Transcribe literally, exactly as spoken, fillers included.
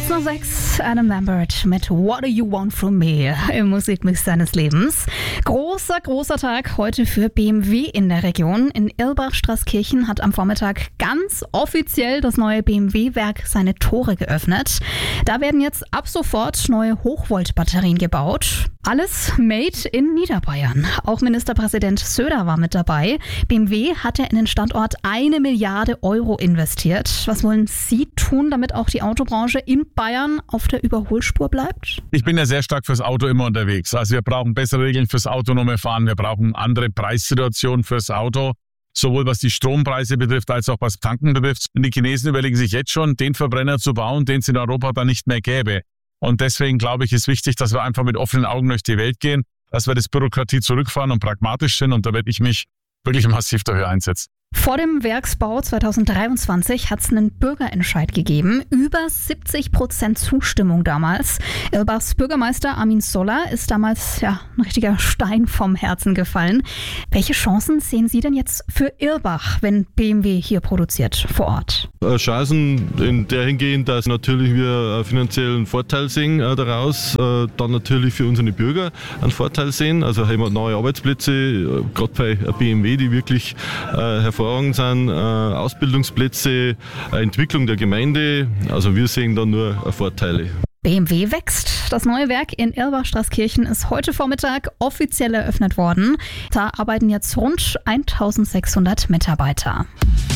Kurz nach sechs, Adam Lambert mit What Do You Want From Me im Musikmix seines Lebens. Großer, großer Tag heute für B M W in der Region. In Irlbach-Straßkirchen hat am Vormittag ganz offiziell das neue B M W-Werk seine Tore geöffnet. Da werden jetzt ab sofort neue Hochvolt-Batterien gebaut. Alles made in Niederbayern. Auch Ministerpräsident Söder war mit dabei. B M W hat ja in den Standort eine Milliarde Euro investiert. Was wollen Sie tun, damit auch die Autobranche in Bayern auf der Überholspur bleibt? Ich bin ja sehr stark fürs Auto immer unterwegs. Also wir brauchen bessere Regeln fürs autonome Fahren. Wir brauchen andere Preissituationen fürs Auto. Sowohl was die Strompreise betrifft, als auch was Tanken betrifft. Und die Chinesen überlegen sich jetzt schon, den Verbrenner zu bauen, den es in Europa dann nicht mehr gäbe. Und deswegen glaube ich, ist wichtig, dass wir einfach mit offenen Augen durch die Welt gehen, dass wir das Bürokratie zurückfahren und pragmatisch sind. Und da werde ich mich wirklich massiv dafür einsetzen. Vor dem Werksbau zwanzig dreiundzwanzig hat es einen Bürgerentscheid gegeben. Über siebzig Prozent Zustimmung damals. Irlbachs Bürgermeister Armin Soller ist damals ja ein richtiger Stein vom Herzen gefallen. Welche Chancen sehen Sie denn jetzt für Irlbach, wenn B M W hier produziert vor Ort? Chancen in der hingehend, dass natürlich wir einen finanziellen Vorteil sehen äh, daraus, äh, dann natürlich für unsere Bürger einen Vorteil sehen. Also haben wir neue Arbeitsplätze, äh, gerade bei B M W, die wirklich äh, hervorragend sind, äh, Ausbildungsplätze, äh, Entwicklung der Gemeinde. Also wir sehen da nur äh, Vorteile. B M W wächst. Das neue Werk in Irlbach-Straßkirchen ist heute Vormittag offiziell eröffnet worden. Da arbeiten jetzt rund eintausendsechshundert Mitarbeiter.